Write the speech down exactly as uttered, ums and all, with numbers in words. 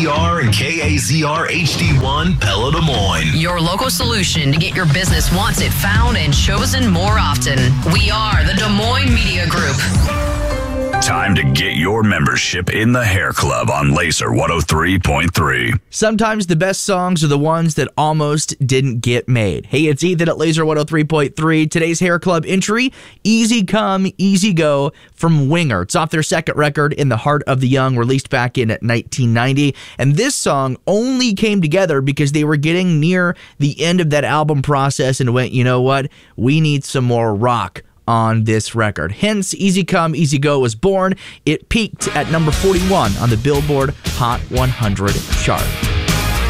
Z R and K A Z R H D one Pella Des Moines. Your local solution to get your business wants it found and chosen more often. We are the Des Moines Media Group. Time to get your membership in the Hair Club on Laser one oh three point three. Sometimes the best songs are the ones that almost didn't get made. Hey, it's Ethan at Laser one oh three point three. Today's Hair Club entry, Easy Come, Easy Go from Winger. It's off their second record, In the Heart of the Young, released back in nineteen ninety. And this song only came together because they were getting near the end of that album process and went, you know what? We need some more rock on this record. Hence, Easy Come, Easy Go was born. It peaked at number forty-one on the Billboard Hot one hundred chart.